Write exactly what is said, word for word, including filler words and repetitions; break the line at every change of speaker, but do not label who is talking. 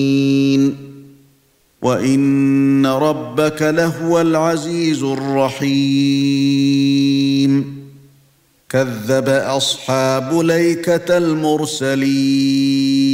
وَإِنَّ رَبَّكَ لَهُوَ الْعَزِيزُ الرَّحِيمُ كَذَّبَ أَصْحَابُ الْأَيْكَةِ الْمُرْسَلِينَ